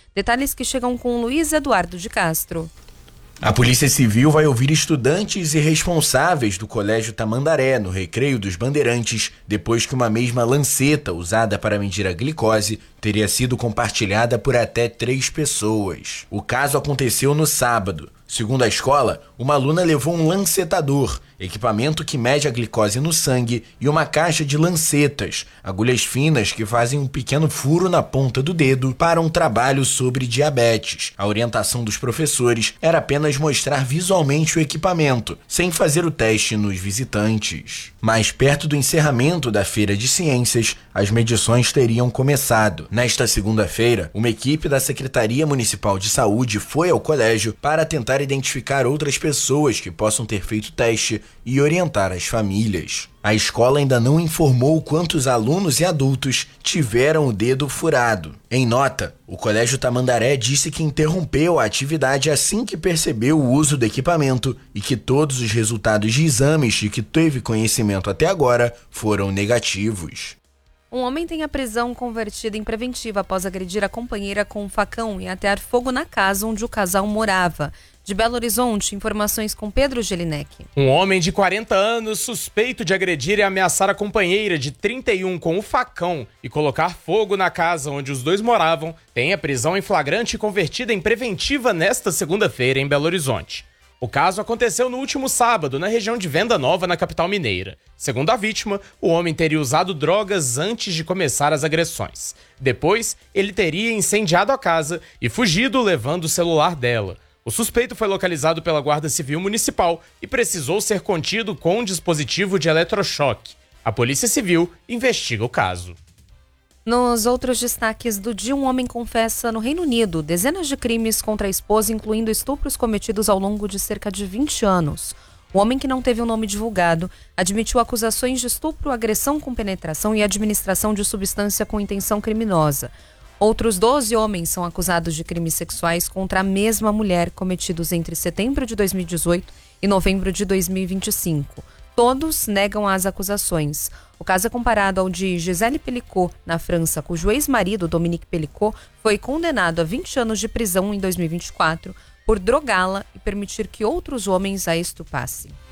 Detalhes que chegam com Luiz Eduardo de Castro. A Polícia Civil vai ouvir estudantes e responsáveis do Colégio Tamandaré, no Recreio dos Bandeirantes, depois que uma mesma lanceta usada para medir a glicose teria sido compartilhada por até 3 pessoas. O caso aconteceu no sábado. Segundo a escola, uma aluna levou um lancetador, equipamento que mede a glicose no sangue, e uma caixa de lancetas, agulhas finas que fazem um pequeno furo na ponta do dedo, para um trabalho sobre diabetes. A orientação dos professores era apenas mostrar visualmente o equipamento, sem fazer o teste nos visitantes. Mais perto do encerramento da Feira de Ciências, as medições teriam começado. Nesta segunda-feira, uma equipe da Secretaria Municipal de Saúde foi ao colégio para tentar identificar outras pessoas que possam ter feito o teste e orientar as famílias. A escola ainda não informou quantos alunos e adultos tiveram o dedo furado. Em nota, o Colégio Tamandaré disse que interrompeu a atividade assim que percebeu o uso do equipamento e que todos os resultados de exames de que teve conhecimento até agora foram negativos. Um homem tem a prisão convertida em preventiva após agredir a companheira com um facão e atear fogo na casa onde o casal morava. De Belo Horizonte, informações com Pedro Gelinek. Um homem de 40 anos, suspeito de agredir e ameaçar a companheira de 31 com o facão e colocar fogo na casa onde os dois moravam, tem a prisão em flagrante convertida em preventiva nesta segunda-feira em Belo Horizonte. O caso aconteceu no último sábado, na região de Venda Nova, na capital mineira. Segundo a vítima, o homem teria usado drogas antes de começar as agressões. Depois, ele teria incendiado a casa e fugido levando o celular dela. O suspeito foi localizado pela Guarda Civil Municipal e precisou ser contido com um dispositivo de eletrochoque. A Polícia Civil investiga o caso. Nos outros destaques do dia, um homem confessa no Reino Unido dezenas de crimes contra a esposa, incluindo estupros cometidos ao longo de cerca de 20 anos. O homem, que não teve o nome divulgado, admitiu acusações de estupro, agressão com penetração e administração de substância com intenção criminosa. Outros 12 homens são acusados de crimes sexuais contra a mesma mulher, cometidos entre setembro de 2018 e novembro de 2025. Todos negam as acusações. O caso é comparado ao de Gisele Pelicot, na França, cujo ex-marido, Dominique Pelicot, foi condenado a 20 anos de prisão em 2024 por drogá-la e permitir que outros homens a estuprassem.